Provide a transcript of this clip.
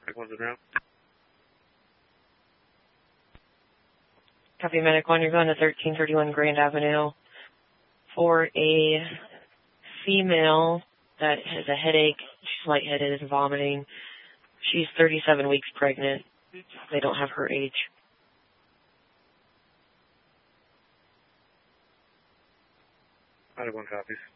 One's in route. Copy, Medic 1, you're going to 1331 Grand Avenue for a female that has a headache. She's lightheaded and vomiting. She's 37 weeks pregnant. They don't have her age. One copies.